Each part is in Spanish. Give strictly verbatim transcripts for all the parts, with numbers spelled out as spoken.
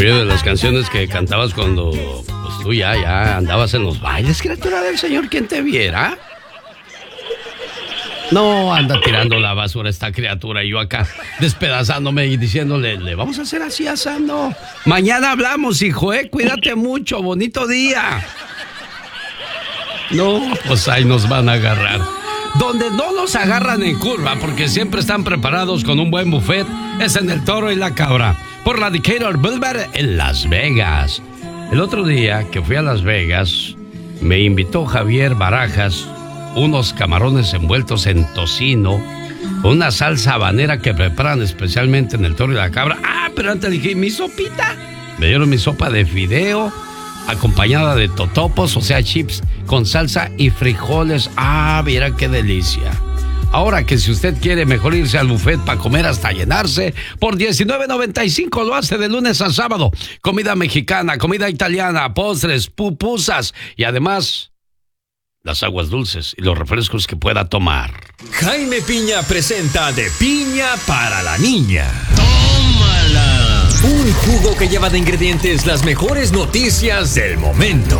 Oye, de las canciones que cantabas cuando pues tú ya, ya andabas en los bailes, criatura del Señor, ¿quién te viera? No, anda tirando la basura esta criatura y yo acá despedazándome y diciéndole, le vamos a hacer así asando. Mañana hablamos, hijo, eh, cuídate mucho, bonito día. No, pues ahí nos van a agarrar. Donde no los agarran en curva, porque siempre están preparados con un buen buffet, es en el Toro y la Cabra, por la Decatur Boulevard en Las Vegas. El otro día que fui a Las Vegas, me invitó Javier Barajas unos camarones envueltos en tocino, una salsa habanera que preparan especialmente en el Toro y la Cabra. Ah, pero antes dije, ¿mi sopita? Me dieron mi sopa de fideo, acompañada de totopos, o sea, chips con salsa y frijoles. Ah, mira qué delicia. Ahora que si usted quiere mejor irse al buffet para comer hasta llenarse, por diecinueve noventa y cinco lo hace de lunes a sábado. Comida mexicana, comida italiana, postres, pupusas y además las aguas dulces y los refrescos que pueda tomar. Jaime Piña presenta De Piña para la Niña. ¡Tómala! Un jugo que lleva de ingredientes las mejores noticias del momento.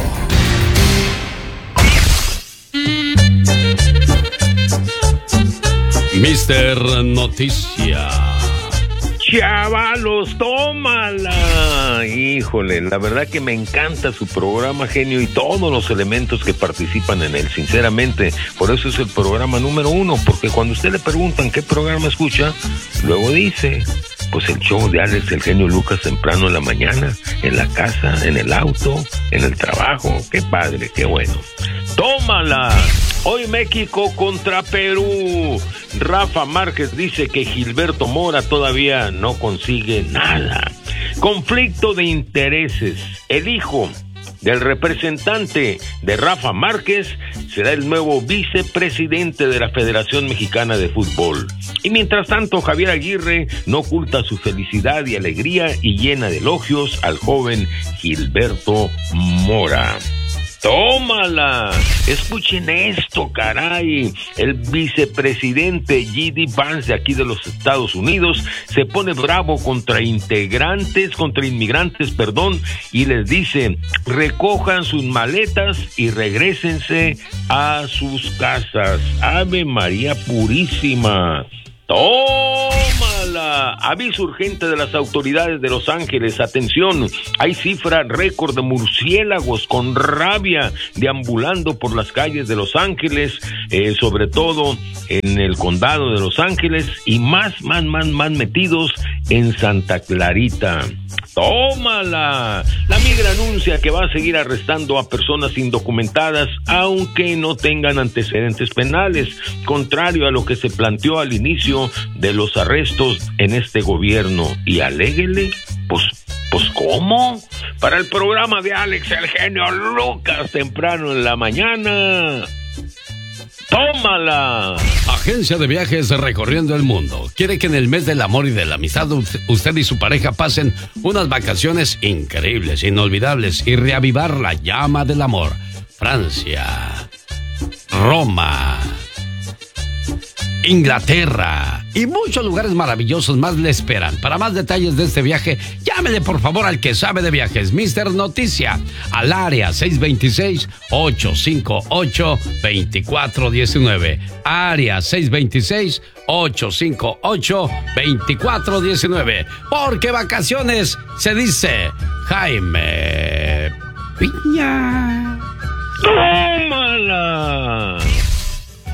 mister Noticia. Chavalos, tómala. Híjole, la verdad que me encanta su programa, genio, y todos los elementos que participan en él, sinceramente. Por eso es el programa número uno, porque cuando usted le preguntan qué programa escucha, luego dice, pues el show de Alex, el genio Lucas, temprano en la mañana, en la casa, en el auto, en el trabajo. Qué padre, qué bueno. ¡Tómala! Hoy México contra Perú. Rafa Márquez dice que Gilberto Mora todavía no consigue nada. Conflicto de intereses. El hijo del representante de Rafa Márquez será el nuevo vicepresidente de la Federación Mexicana de Fútbol. Y mientras tanto, Javier Aguirre no oculta su felicidad y alegría y llena de elogios al joven Gilberto Mora. ¡Tómala! Escuchen esto, caray. El vicepresidente J D Vance de aquí de los Estados Unidos se pone bravo contra integrantes, contra inmigrantes, perdón, y les dice, recojan sus maletas y regrésense a sus casas. ¡Ave María Purísima! ¡Tómala! Aviso urgente de las autoridades de Los Ángeles. Atención, hay cifra récord de murciélagos con rabia deambulando por las calles de Los Ángeles, eh, sobre todo en el condado de Los Ángeles, y más, más, más, más metidos en Santa Clarita. ¡Tómala! La migra anuncia que va a seguir arrestando a personas indocumentadas aunque no tengan antecedentes penales, contrario a lo que se planteó al inicio de los arrestos en este gobierno. Y aléguele, pues, pues ¿cómo? Para el programa de Alex, el genio Lucas, temprano en la mañana. ¡Tómala! Agencia de viajes recorriendo el mundo. Quiere que en el mes del amor y de la amistad usted y su pareja pasen unas vacaciones increíbles, inolvidables y reavivar la llama del amor. Francia, Roma, Inglaterra y muchos lugares maravillosos más le esperan. Para más detalles de este viaje, llámele por favor al que sabe de viajes, mister Noticia, al área seis dos seis, ocho cinco ocho, dos cuatro uno nueve. Área seis dos seis, ocho cinco ocho, dos cuatro uno nueve. Porque vacaciones se dice Jaime Piña. ¡Toma!